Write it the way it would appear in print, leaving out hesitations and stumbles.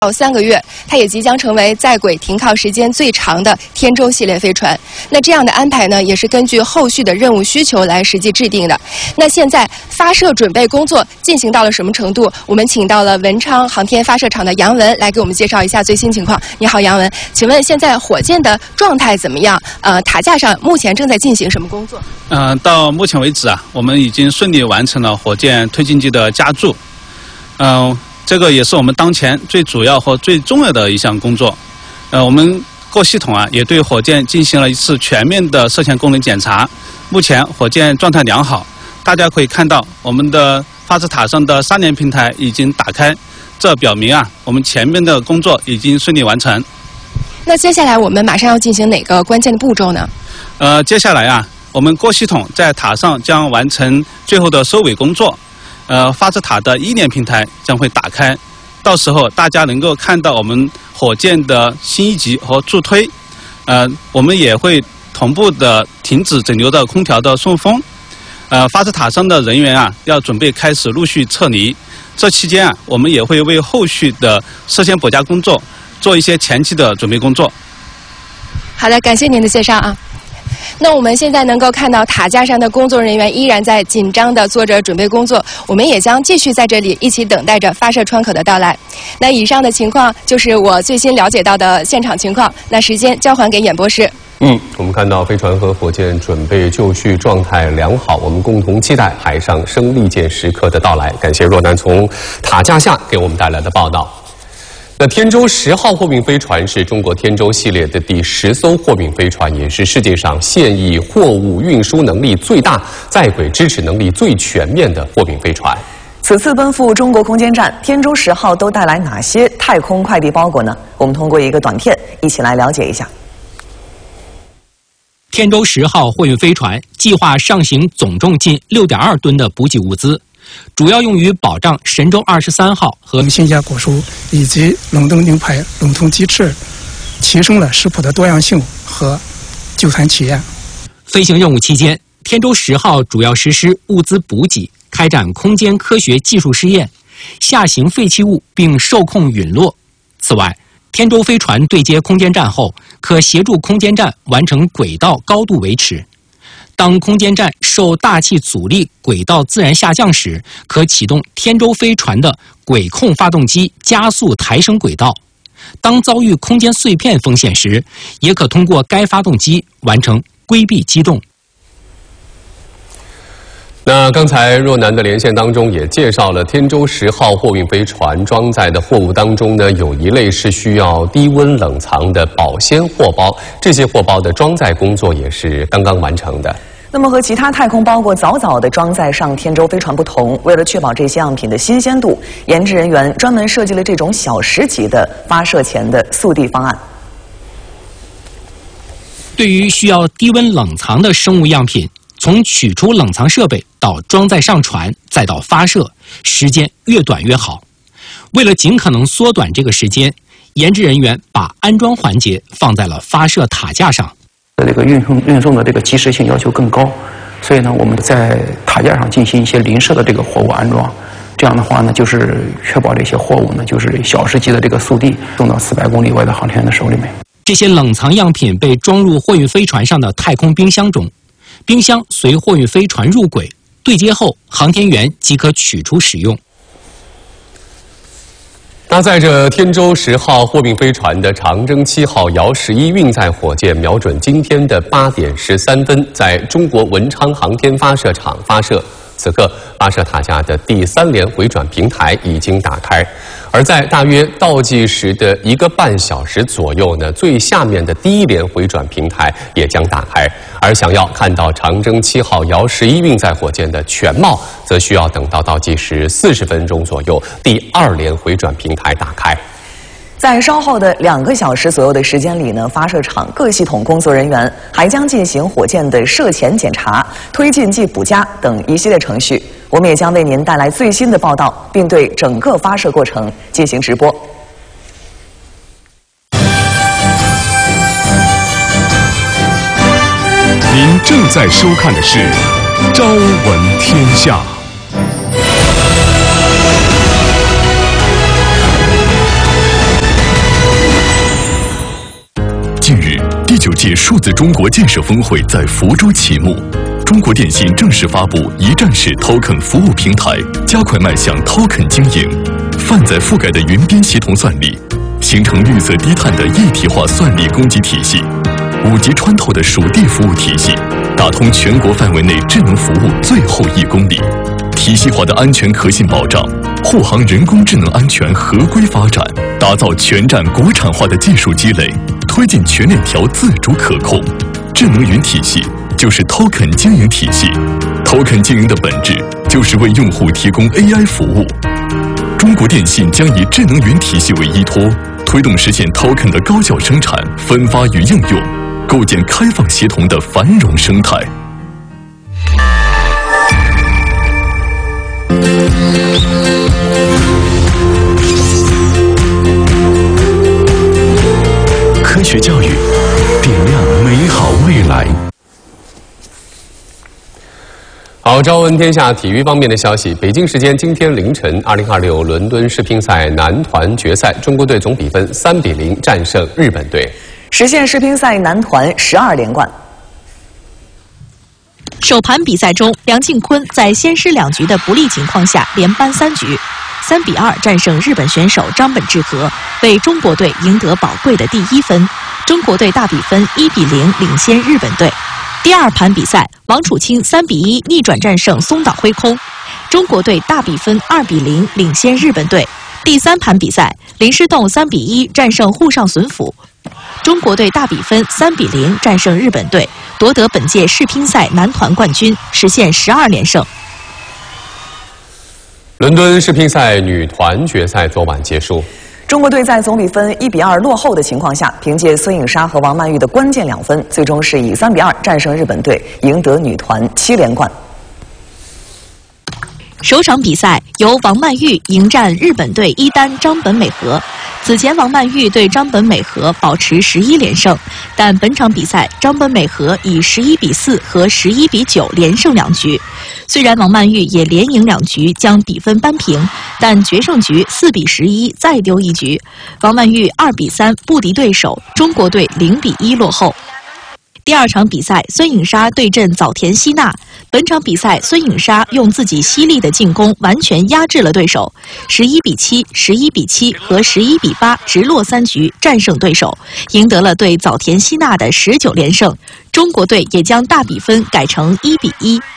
到3个月，它也即将成为在轨停靠时间最长的天舟系列飞船。那这样的安排呢，也是根据后续的任务需求来实际制定的。那现在发射准备工作进行到了什么程度？我们请到了文昌航天发射场的杨文来给我们介绍一下最新情况。你好，杨文，请问现在火箭的状态怎么样？塔架上目前正在进行什么工作？ 到目前为止啊，我们已经顺利完成了火箭推进剂的加注。这个也是我们当前最主要和最重要的一项工作。我们各系统啊也对火箭进行了一次全面的射线功能检查。目前火箭状态良好，大家可以看到我们的发射塔上的3连平台已经打开，这表明啊我们前面的工作已经顺利完成。 那接下来我们马上要进行哪个关键的步骤呢？ 接下来啊，我们各系统在塔上将完成最后的收尾工作。发射塔的1连平台将会打开，到时候大家能够看到我们火箭的新一级和助推。我们也会同步的停止整流的空调的送风。发射塔上的人员啊要准备开始陆续撤离。这期间啊，我们也会为后续的射线补加工作做一些前期的准备工作。 好的，感谢您的介绍啊。那我们现在能够看到塔架上的工作人员依然在紧张地做着准备工作，我们也将继续在这里一起等待着发射窗口的到来。那以上的情况就是我最新了解到的现场情况。那时间交还给演播室。 我们看到飞船和火箭准备就绪，状态良好，我们共同期待海上生利剑时刻的到来。感谢若楠从塔架下给我们带来的报道。那天舟10号货运飞船是中国天舟系列的第10艘货运飞船，也是世界上现役货物运输能力最大、在轨支持能力最全面的货运飞船。 此次奔赴中国空间站，天舟10号都带来哪些太空快递包裹呢？我们通过一个短片一起来了解一下。 天舟10号货运飞船计划上行总重近6.2吨的补给物资，主要用于保障神舟23号和新鲜果蔬以及冷冻牛排、冷冻鸡翅，提升了食谱的多样性和就餐体验。 飞行任务期间，天舟10号主要实施物资补给，开展空间科学技术试验，下行废弃物并受控陨落。此外，天舟飞船对接空间站后，可协助空间站完成轨道高度维持。当空间站受大气阻力轨道自然下降时，可启动天舟飞船的轨控发动机加速抬升轨道。当遭遇空间碎片风险时，也可通过该发动机完成规避机动。 那刚才若楠的连线当中也介绍了天舟10号货运飞船装载的货物当中呢，有一类是需要低温冷藏的保鲜货包，这些货包的装载工作也是刚刚完成的。 那么和其他太空包裹早早地装载上天舟飞船不同，为了确保这些样品的新鲜度，研制人员专门设计了这种小时级的发射前的速递方案。 对于需要低温冷藏的生物样品，从取出冷藏设备到装载上船，再到发射，时间越短越好。为了尽可能缩短这个时间，研制人员把安装环节放在了发射塔架上。 这个运送的这个及时性要求更高，所以呢，我们在塔架上进行一些临时的这个货物安装。这样的话呢，就是确保这些货物呢，就是小时级的这个速递送到400公里外的航天员的手里面。 这些冷藏样品被装入货运飞船上的太空冰箱中。冰箱随货运飞船入轨，对接后，航天员即可取出使用。 搭载着天舟10号货运飞船的长征7号遥11运载火箭，瞄准今天的8点13分，在中国文昌航天发射场发射。此刻，发射塔架的第3连回转平台已经打开，而在大约倒计时的1个半小时左右呢，最下面的第1连回转平台也将打开。而想要看到长征7号遥11运载火箭的全貌，则需要等到倒计时40分钟左右，第2连回转平台打开。 在稍后的2个小时左右的时间里呢，发射场各系统工作人员还将进行火箭的射前检查、推进剂补加等一系列程序。我们也将为您带来最新的报道，并对整个发射过程进行直播。 您正在收看的是《朝闻天下》。 届数字中国建设峰会在福州启幕，中国电信正式发布一站式 Token 服务平台，加快迈向 Token 经营。泛载覆盖的云边协同算力，形成绿色低碳的一体化算力供给体系；5G 穿透的属地服务体系，打通全国范围内智能服务最后1公里；体系化的安全可信保障，护航人工智能安全合规发展，打造全站国产化的技术积累，推进全链条自主可控。智能云体系就是 Token 经营体系 ，Token 经营的本质就是为用户提供 AI 服务。中国电信将以智能云体系为依托，推动实现 Token 的高效生产、分发与应用，构建开放协同的繁荣生态。 科学教育，点亮美好未来。 好，朝闻天下体育方面的消息。北京时间今天凌晨，2026伦敦世乒赛男团决赛，中国队总比分3-0战胜日本队， 实现世乒赛男团12连冠。 首盘比赛中，梁靖昆在先失2局的不利情况下，连扳3局，3-2战胜日本选手张本智和，为中国队赢得宝贵的第1分。中国队大比分1-0领先日本队。第2盘比赛，王楚钦3-1逆转战胜松岛辉空，中国队大比分2-0领先日本队。第3盘比赛，林诗栋3-1战胜沪上隼辅，中国队大比分3-0战胜日本队，夺得本届世乒赛男团冠军，实现12连胜。 伦敦世乒赛女团决赛昨晚结束。 中国队在总比分1-2落后的情况下，凭借孙颖莎和王曼玉的关键2分，最终是以3-2战胜日本队，赢得女团7连冠。 首场比赛由王曼玉迎战日本队1单张本美和。此前王曼玉对张本美和保持11连胜，但本场比赛张本美和以11-4和11-9连胜2局。虽然王曼玉也连赢2局将比分扳平，但决胜局4-11再丢1局，王曼玉2-3不敌对手，中国队0-1落后。第2场比赛，孙颖莎对阵早田希娜。本场比赛，孙颖莎用自己犀利的进攻完全压制了对手，11-7、11-7和11-8直落3局战胜对手，赢得了对早田希娜的19连胜。中国队也将大比分改成1-1。